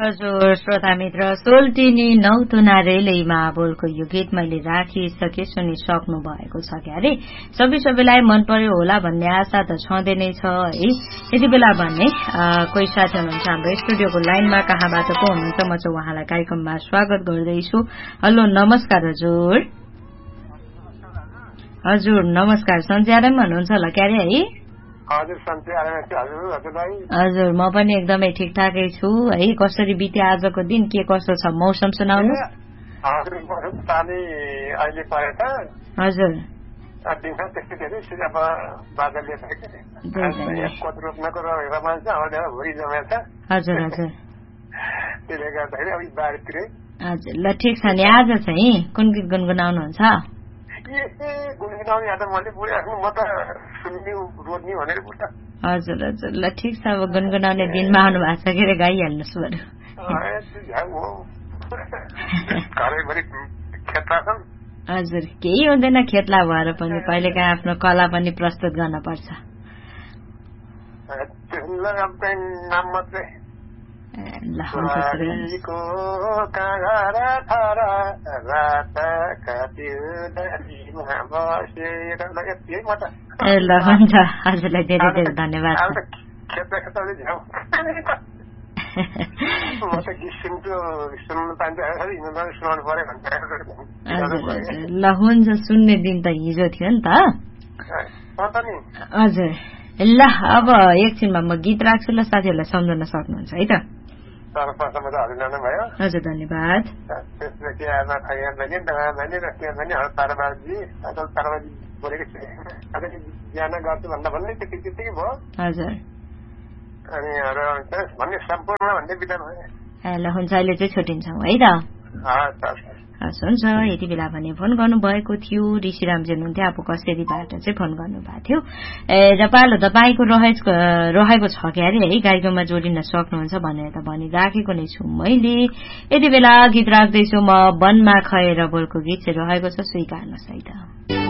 हजुर श्रोता मित्र सोल्टिनी नौतुना रेलैमा बोलको यो गीत मैले राखिसके सुनिसक्नु भएको छ क्यारे सबैलाई मन पर्यो होला भन्ने आशा त छँदै नै छ है। यति बेला भन्ने कोही साथी हुनुहुन्छ हाम्रो स्टुडियोको लाइनमा, कहाँबाट को हुनुहुन्छ? म चाहिँ उहाँलाई कार्यक्रममा स्वागत गर्दैछु। हेलो नमस्कार हजुर। हजुर नमस्कार, सन्चै आराममा हुनुहुन्छ होला क्यारे है? हजुर म पनि एकदमै ठिकठाकै छु है। कसरी बित्यो आजको दिन, के कस्तो छ मौसम सुनाउनु? हजुर हजुर हजुर ल ठिक छ नि। आज चाहिँ कुन गीत गुनगुनाउनुहुन्छ? हजुर हजुर ल ठिक छ, अब गुनगुनाउने दिनमा आउनु भएको छ के अरे, गाइहाल्नुहोस् बरु। हजुर केही हुँदैन, खेतला भएर पनि कहिलेकाहीँ आफ्नो कला पनि प्रस्तुत गर्न पर्छ। ल हुन्छ हजुरलाई धेरै धेरै धन्यवाद। ल हुन्छ, सुन्ने दिन त हिजो थियो नि त। हजुर ल अब एकछिनमा म गीत राख्छु, ल साथीहरूलाई सम्झाउन सक्नुहुन्छ है त? हजुर धन्यवाद। हजुर ल हुन्छ, अहिले चाहिँ छुट्टिन्छौँ है त? हस् हुन्छ। यति बेला भने फोन गर्नुभएको थियो ऋषिरामजी हुनुहुन्थ्यो, अब कसरीबाट चाहिँ फोन गर्नुभएको थियो। र पालो तपाईँको रहेको छ क्यारे है, कार्यक्रममा जोडिन सक्नुहुन्छ भनेर त भनिराखेको नै छु मैले। यति बेला गीत राख्दैछु म, वनमा खएर बोलको गीत चाहिँ रहेको छ, स्वीकार्नुहोस् है त।